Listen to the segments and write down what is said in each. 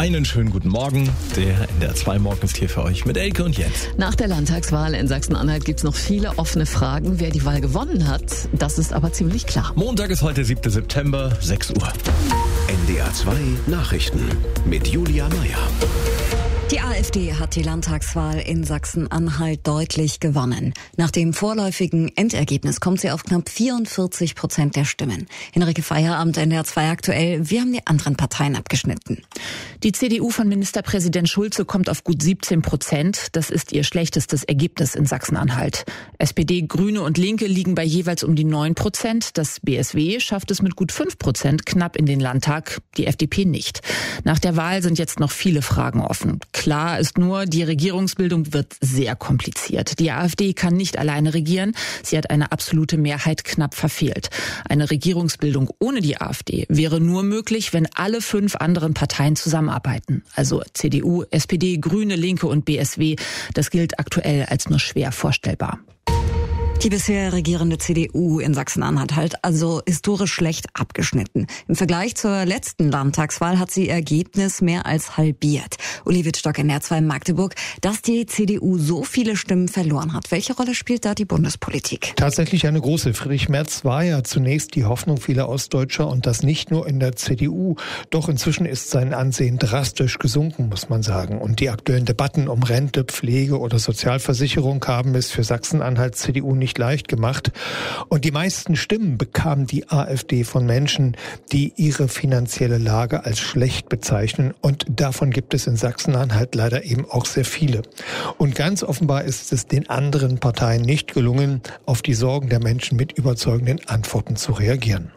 Einen schönen guten Morgen. Der NDR 2 Morgen ist hier für euch mit Elke und Jens. Nach der Landtagswahl in Sachsen-Anhalt gibt es noch viele offene Fragen. Wer die Wahl gewonnen hat, das ist aber ziemlich klar. Montag ist heute 7. September, 6 Uhr. NDR 2 Nachrichten mit Julia Meyer. Die AfD hat die Landtagswahl in Sachsen-Anhalt deutlich gewonnen. Nach dem vorläufigen Endergebnis kommt sie auf knapp 44% der Stimmen. Henrike Feierabend, NDR 2 aktuell. Wie haben die anderen Parteien abgeschnitten? Die CDU von Ministerpräsident Schulze kommt auf gut 17%. Das ist ihr schlechtestes Ergebnis in Sachsen-Anhalt. SPD, Grüne und Linke liegen bei jeweils um die 9%. Das BSW schafft es mit gut 5% knapp in den Landtag, die FDP nicht. Nach der Wahl sind jetzt noch viele Fragen offen. Klar ist nur, die Regierungsbildung wird sehr kompliziert. Die AfD kann nicht alleine regieren. Sie hat eine absolute Mehrheit knapp verfehlt. Eine Regierungsbildung ohne die AfD wäre nur möglich, wenn alle 5 anderen Parteien zusammenarbeiten. Also CDU, SPD, Grüne, Linke und BSW. Das gilt aktuell als nur schwer vorstellbar. Die bisher regierende CDU in Sachsen-Anhalt hat also historisch schlecht abgeschnitten. Im Vergleich zur letzten Landtagswahl hat sie ihr Ergebnis mehr als halbiert. Uli Wittstock, NDR 2 Magdeburg, dass die CDU so viele Stimmen verloren hat. Welche Rolle spielt da die Bundespolitik? Tatsächlich eine große. Friedrich Merz war ja zunächst die Hoffnung vieler Ostdeutscher und das nicht nur in der CDU. Doch inzwischen ist sein Ansehen drastisch gesunken, muss man sagen. Und die aktuellen Debatten um Rente, Pflege oder Sozialversicherung haben es für Sachsen-Anhalt CDU nicht leicht gemacht. Und die meisten Stimmen bekam die AfD von Menschen, die ihre finanzielle Lage als schlecht bezeichnen. Und davon gibt es in Sachsen-Anhalt leider eben auch sehr viele. Und ganz offenbar ist es den anderen Parteien nicht gelungen, auf die Sorgen der Menschen mit überzeugenden Antworten zu reagieren.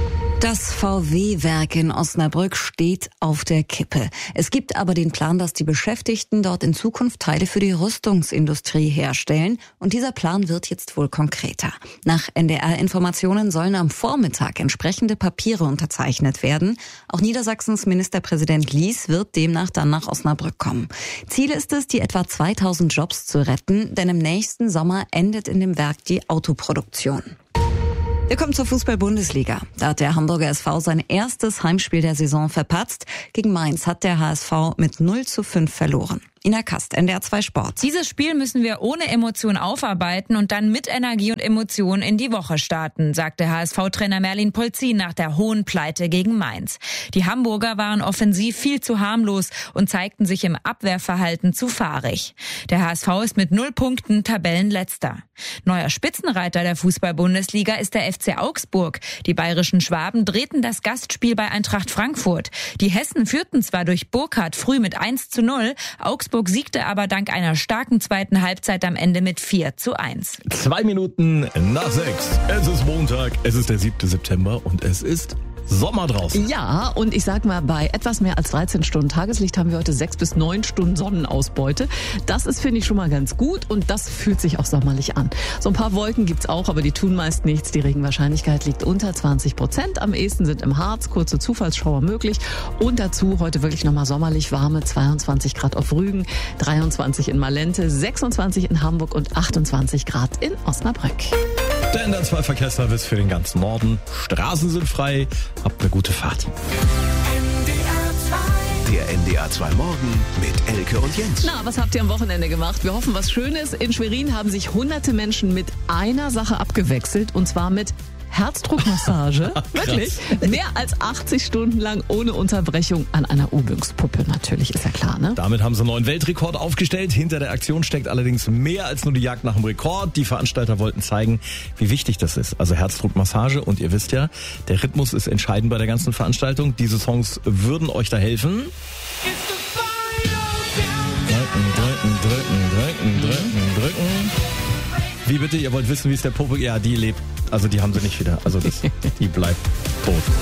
Das VW-Werk in Osnabrück steht auf der Kippe. Es gibt aber den Plan, dass die Beschäftigten dort in Zukunft Teile für die Rüstungsindustrie herstellen. Und dieser Plan wird jetzt wohl konkreter. Nach NDR-Informationen sollen am Vormittag entsprechende Papiere unterzeichnet werden. Auch Niedersachsens Ministerpräsident Lies wird demnach dann nach Osnabrück kommen. Ziel ist es, die etwa 2000 Jobs zu retten, denn im nächsten Sommer endet in dem Werk die Autoproduktion. Wir kommen zur Fußball-Bundesliga. Da hat der Hamburger SV sein erstes Heimspiel der Saison verpatzt. Gegen Mainz hat der HSV mit 0:5 verloren. Ina Kast, NDR 2 Sport. Dieses Spiel müssen wir ohne Emotion aufarbeiten und dann mit Energie und Emotion in die Woche starten, sagte HSV-Trainer Merlin Polzin nach der hohen Pleite gegen Mainz. Die Hamburger waren offensiv viel zu harmlos und zeigten sich im Abwehrverhalten zu fahrig. Der HSV ist mit 0 Punkten Tabellenletzter. Neuer Spitzenreiter der Fußball-Bundesliga ist der FC Augsburg. Die bayerischen Schwaben drehten das Gastspiel bei Eintracht Frankfurt. Die Hessen führten zwar durch Burkhardt früh mit 1:0, Augsburg siegte aber dank einer starken zweiten Halbzeit am Ende mit 4:1. 2 Minuten nach 6. Es ist Montag, es ist der 7. September und es ist Sommer draußen. Ja, und ich sag mal, bei etwas mehr als 13 Stunden Tageslicht haben wir heute 6 bis 9 Stunden Sonnenausbeute. Das ist, finde ich, schon mal ganz gut und das fühlt sich auch sommerlich an. So ein paar Wolken gibt's auch, aber die tun meist nichts. Die Regenwahrscheinlichkeit liegt unter 20%. Am ehesten sind im Harz kurze Zufallsschauer möglich. Und dazu heute wirklich nochmal sommerlich warme 22 Grad auf Rügen, 23 in Malente, 26 in Hamburg und 28 Grad in Osnabrück. Der NDR 2 Verkehrsservice für den ganzen Norden. Straßen sind frei. Habt eine gute Fahrt. Der NDR 2 Morgen mit Elke und Jens. Na, was habt ihr am Wochenende gemacht? Wir hoffen, was Schönes. In Schwerin haben sich hunderte Menschen mit einer Sache abgewechselt, und zwar mit Herzdruckmassage. Wirklich? Mehr als 80 Stunden lang ohne Unterbrechung an einer Übungspuppe. Natürlich, ist ja klar, ne? Damit haben sie einen neuen Weltrekord aufgestellt. Hinter der Aktion steckt allerdings mehr als nur die Jagd nach dem Rekord. Die Veranstalter wollten zeigen, wie wichtig das ist. Also Herzdruckmassage. Und ihr wisst ja, der Rhythmus ist entscheidend bei der ganzen Veranstaltung. Diese Songs würden euch da helfen. Drücken. Wie bitte? Ihr wollt wissen, wie es der Popo... Ja, die lebt. Also die haben sie nicht wieder. Also die bleibt tot.